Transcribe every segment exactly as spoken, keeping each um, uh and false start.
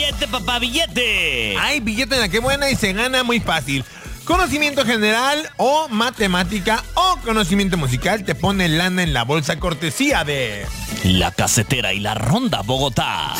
billete, papá, billete. Hay billete en la que buena y se gana muy fácil. Conocimiento general o matemática o conocimiento musical te pone lana en la bolsa cortesía de La Casetera y la Ronda Bogotá.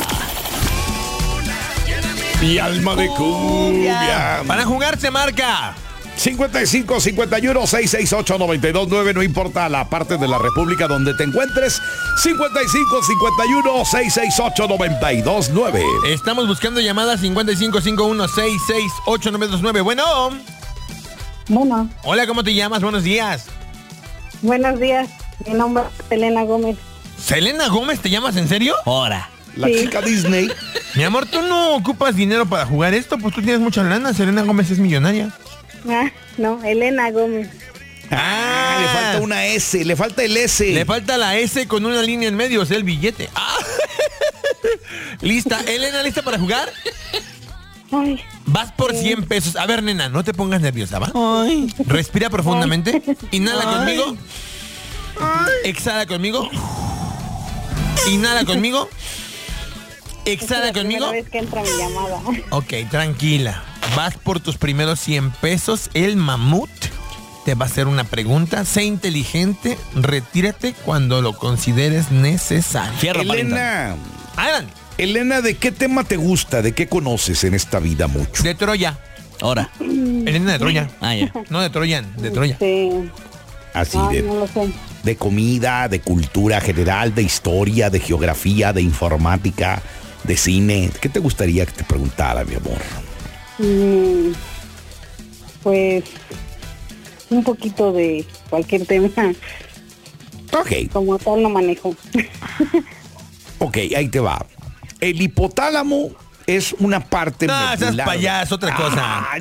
Mi alma de cumbia. Para jugar se marca cincuenta y cinco, cincuenta y uno, seiscientos sesenta y ocho, noventa y dos nueve, no importa la parte de la República donde te encuentres. cincuenta y cinco, cincuenta y uno, seiscientos sesenta y ocho, noventa y dos nueve. Estamos buscando llamadas cincuenta y cinco, cincuenta y uno, sesenta y ocho, noventa y dos nueve. Bueno. Bueno. Hola, ¿cómo te llamas? Buenos días. Buenos días. Mi nombre es Selena Gómez. ¿Selena Gómez te llamas en serio? Ahora. La Sí. chica Disney. Mi amor, tú no ocupas dinero para jugar esto, pues tú tienes mucha lana. Selena Gómez es millonaria. Ah, no, Elena Gómez. Ah, le falta una S, le falta el S. Le falta la S con una línea en medio, o sea, el billete. Ah. ¿Lista? Elena, ¿lista para jugar? Ay, Vas por cien pesos. A ver, nena, no te pongas nerviosa, ¿va? Ay. Respira profundamente. Inhala Ay. conmigo. Exhala conmigo. Inhala conmigo. Exhala es la conmigo. primera vez que entra mi llamada. Ok, tranquila. Vas por tus primeros cien pesos. El mamut te va a hacer una pregunta. Sé inteligente. Retírate cuando lo consideres necesario. Fierro, parienta. Elena, Adelante. Elena, ¿de qué tema te gusta? ¿De qué conoces en esta vida mucho? De Troya. Ahora. Elena de Troya. Ah, ya. No de Troyan, de Troya. Sí. Así Ay, de, no lo sé. de comida, de cultura general, de historia, de geografía, de informática, de cine. ¿Qué te gustaría que te preguntara, mi amor? Mm, pues un poquito de cualquier tema. Ok, Como tal no manejo. ok, ahí te va. El hipotálamo es una parte No, seas medular. payaso, otra cosa. Ah,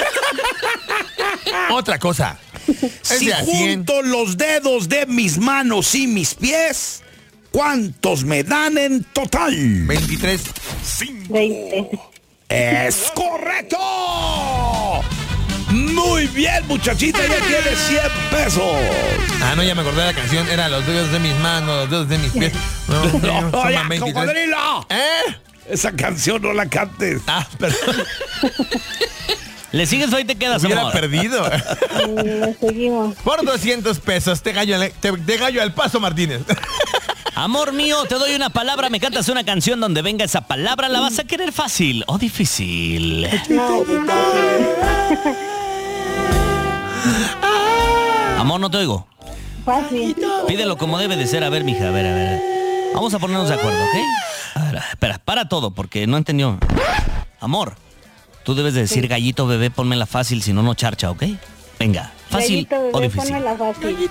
Otra cosa. Es si de a cien. junto los dedos de mis manos y mis pies, ¿cuántos me dan en total? veintitrés. Veinte. ¡Es correcto! Muy bien, muchachita, ya tienes cien pesos. Ah, no, ya me acordé de la canción. Era los dedos de mis manos, los dedos de mis pies. No, no, No, suman ya, veintitrés. cocodrilo. ¿Eh? Esa canción no la cantes. Ah, perdón. ¿Le sigues o ahí te quedas, Hubiera amor? perdido. Mm, le seguimos. Por doscientos pesos, te gallo, al- te, te gallo al paso, Martínez. Amor mío, te doy una palabra, me cantas una canción donde venga esa palabra, ¿la vas a querer fácil o difícil? No, Amor, no te oigo. fácil. Pídelo como debe de ser. A ver, mija, a ver, a ver. Vamos a ponernos de acuerdo, ¿ok? A ver, espera, para todo, porque no entendió. Amor, tú debes de decir gallito bebé, pónmela fácil, si no, no charcha, ¿ok? Venga, fácil Gallito o bebé, difícil. ponmela fácil.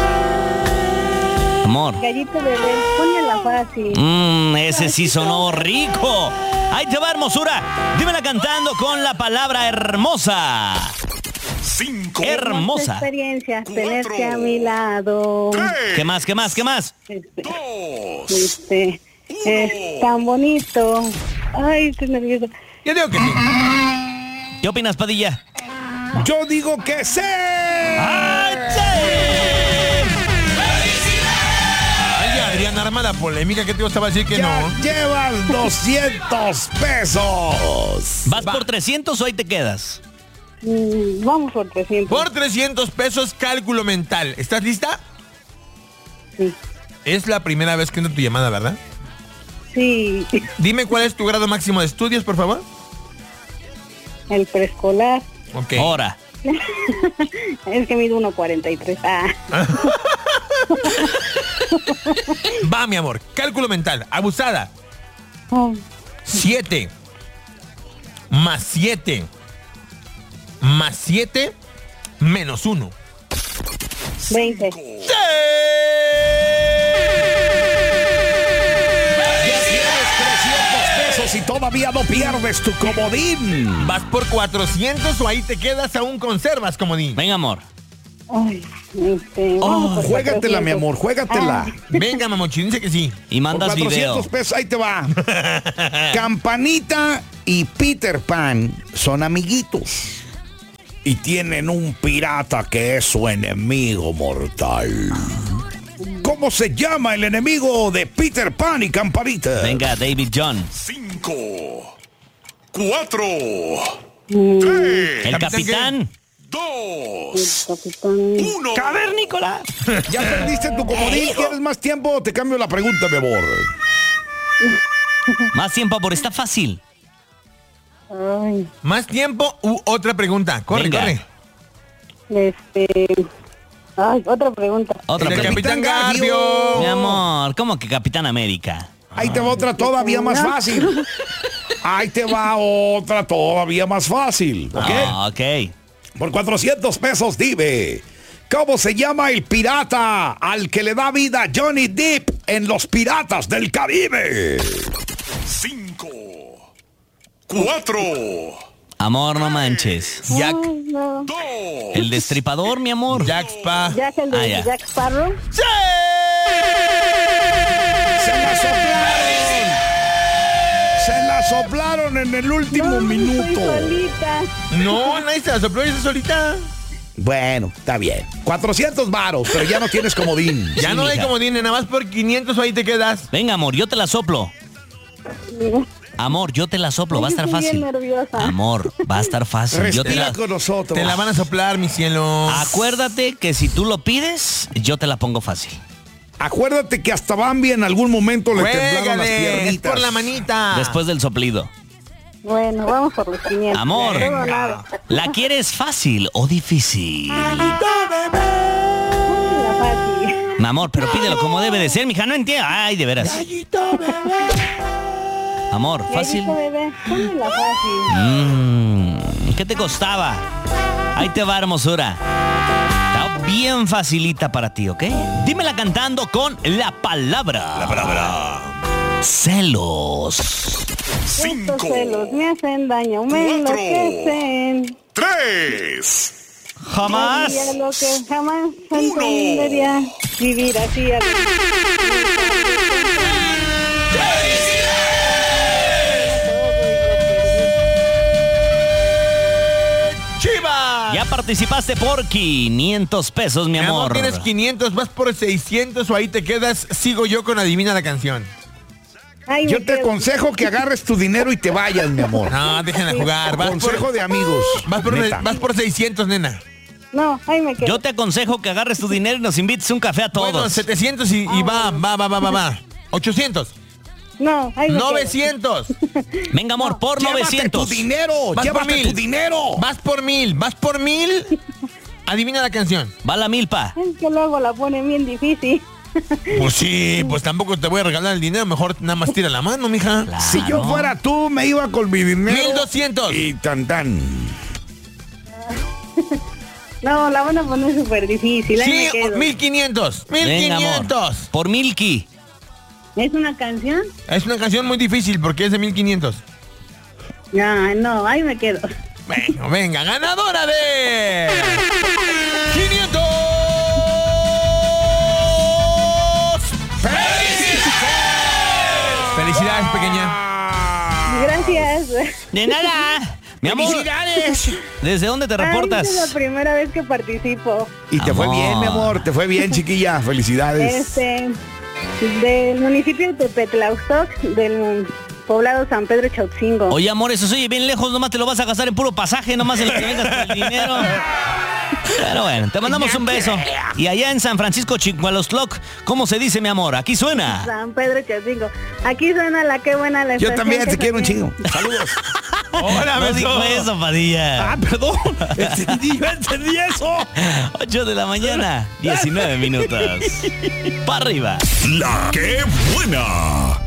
Amor. Gallito bebé, ponmela fácil. Mmm, ese sí sonó rico. Ahí te va, hermosura. Dímela cantando con la palabra hermosa. Cinco. Hermosa. Experiencia, tenerte a mi lado. ¿Qué más, qué más, qué más? Este, Dos. este, es tan bonito. Ay, estoy nerviosa. Yo digo que sí. ¿Qué opinas, Padilla? Yo digo que sí. ¡Ay, Adrián, arma la polémica. ¿Qué te gustaba decir que Ya no? llevas doscientos pesos. ¿Vas Va. por trescientos o ahí te quedas? Mm, vamos por trescientos. Por trescientos pesos, cálculo mental. ¿Estás lista? Sí. Es la primera vez que entra tu llamada, ¿verdad? Sí, Dime cuál es tu grado máximo de estudios, por favor. el preescolar. Ok. Ahora. Es que mido uno cuarenta y tres. Ah, Va, mi amor. Cálculo mental. Abusada. oh, siete. Más siete. Más siete. Menos uno. veinte. Ya tienes trescientos pesos y todavía no pierdes tu comodín. Vas por cuatrocientos o ahí te quedas, aún conservas, comodín. Venga, amor. Ay, este, vamos por Juégatela, mi cuatrocientos. amor, juégatela. Venga, mamochín, dice que sí. Y Por mandas video. cuatrocientos pesos, ahí te va. Campanita y Peter Pan son amiguitos. Y tienen un pirata que es su enemigo mortal. ¿Cómo se llama el enemigo de Peter Pan y Campanita? Venga, David John. Cinco. cuatro, Mm, tres, El ¿Capitán capitán. el dos, capitán. uno. Cavernícola. Ya perdiste tu comodín. ¿Quieres más tiempo o te cambio la pregunta, mi amor? Más tiempo, por está fácil. Ay, Más tiempo u otra pregunta. Corre, Venga. corre. este... Ay, otra pregunta. Otra El pregunta. Capitán Capitán Garbio. Garbio. Mi amor, ¿cómo que Capitán América? Ahí te va otra todavía más fácil. Ahí te va otra todavía más fácil. ¿Ok? Ah, ok. Por cuatrocientos pesos, dime. ¿Cómo se llama el pirata al que le da vida Johnny Depp en Los Piratas del Caribe? Cinco, cuatro, Amor, no manches. Jack. Ay, no. dos, El destripador, mi amor. Jack Spa. Jack, el de Ah, ya. Jack Sparrow. ¡Sí! Se la soplaron. Se la soplaron en el último No, minuto. estoy solita. No, nadie se la sopló, ella solita. Bueno, está bien. cuatrocientos varos, pero ya no tienes comodín. Ya Sí, no hay mija. como tiene, nada más por quinientos ahí te quedas. Venga, amor, yo te la soplo. Amor, yo te la soplo, Ay, va a estar estoy bien fácil. nerviosa. Amor, va a estar fácil. Yo te Respira la... con nosotros. Te la van a soplar, mi cielo. Acuérdate que si tú lo pides, yo te la pongo fácil. Acuérdate que hasta Bambi en algún momento le temblaron las Juégale, es piernitas. por la manita. Después del soplido. Bueno, vamos por los quinientos. Amor, Todo o nada. ¿la quieres fácil o difícil? La fácil. Mi amor, pero pídelo como debe de ser, mija, no entiendo. Ay, de veras. Amor, fácil. Gallito, bebé, ponme la fácil. Mm, ¿qué te costaba? Ahí te va, hermosura. Está bien facilita para ti, ¿ok? Dímela cantando con la palabra. La palabra. Celos. Estos cinco, celos me hacen daño, me Cuatro. enloquecen. tres, Jamás. Haría lo que jamás entendería vivir así. a- ¡Chivas! Ya participaste por quinientos pesos, mi Mi amor, amor. tienes quinientos, vas por seiscientos o ahí te quedas. Sigo yo con Adivina la canción. Ay, Yo me te quedo. aconsejo que agarres tu dinero y te vayas, mi amor. No, déjenla jugar. Vas Consejo por, de amigos. vas por, Neta. vas por seiscientos, nena. No, ahí me quedo. Yo te aconsejo que agarres tu dinero y nos invites un café a todos. Bueno, setecientos y, y va, va, va, va, va, va. ochocientos. No, ahí me quedo. novecientos. Venga, amor, por Llévate novecientos. tu dinero. Vas por Llévate mil. tu dinero. Vas por mil. Vas por mil. Adivina la canción. Va la milpa. Es que luego la pone bien difícil. Pues sí, pues tampoco te voy a regalar el dinero. Mejor nada más tira la mano, mija. Claro. Si yo fuera tú, me iba con mi dinero. mil doscientos. Y tan tan. No, la van a poner súper difícil. Ahí Sí, me quedo. mil quinientos. mil Venga, amor. quinientos. Por Milky. ¿Es una canción? Es una canción muy difícil porque es de mil quinientos. No, no, ahí me quedo. Bueno, venga, ganadora de quinientos. Felicidades, pequeña. Gracias. De nada. Mi amor. ¡Felicidades! ¿Desde dónde te Ay, reportas? esta es la primera vez que participo. Y te fue Amor. bien, mi amor. Te fue bien, chiquilla. Felicidades. Este, del municipio de Tepetlaustoc, del poblado San Pedro Chauxingo. Oye, amor, eso se oye bien lejos, nomás te lo vas a gastar en puro pasaje, nomás en lo que vengas con el dinero. Pero bueno, te mandamos un beso. Y allá en San Francisco Chihualostloc, ¿cómo se dice, mi amor? Aquí suena. San Pedro Chauxingo. Aquí suena la que buena la Yo estación también que te quiero un también- chingo. Saludos. Hola, No beso. dijo eso, Padilla. Ah, perdón. Entendí, yo entendí eso. ocho de la mañana, diecinueve minutos. Para arriba. La que buena.